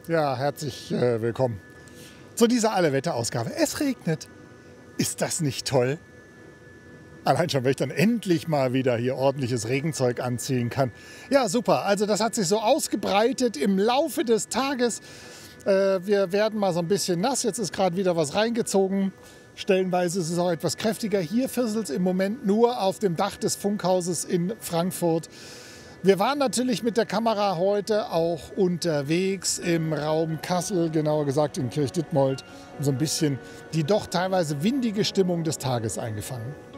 Ja, herzlich willkommen zu dieser Alle-Wetter-Ausgabe. Es regnet. Ist das nicht toll? Allein schon, wenn ich dann endlich mal wieder hier ordentliches Regenzeug anziehen kann. Ja, super. Also das hat sich so ausgebreitet im Laufe des Tages. Wir werden mal so ein bisschen nass. Jetzt ist gerade wieder was reingezogen. Stellenweise ist es auch etwas kräftiger. Hier fisselt es im Moment nur auf dem Dach des Funkhauses in Frankfurt. Wir waren natürlich mit der Kamera heute auch unterwegs im Raum Kassel, genauer gesagt in Kirchdittmold, um so ein bisschen die doch teilweise windige Stimmung des Tages eingefangen.